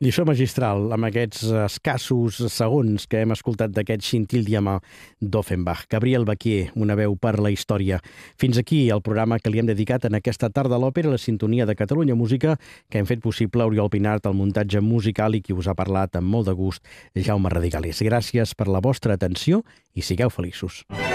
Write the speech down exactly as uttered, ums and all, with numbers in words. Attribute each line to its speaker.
Speaker 1: Lliçó magistral amb aquests escassos segons que hem escoltat d'aquest Scintille Diamant d'Offenbach. Gabriel Baquier, una veu per la història. Fins aquí el programa que li hem dedicat en aquesta tarda a l'òpera, la sintonia de Catalunya Música, que hem fet possible Oriol Pinart, el muntatge musical, i qui us ha parlat amb molt de gust, Jaume Radigalis. Gràcies per la vostra atenció i sigueu feliços.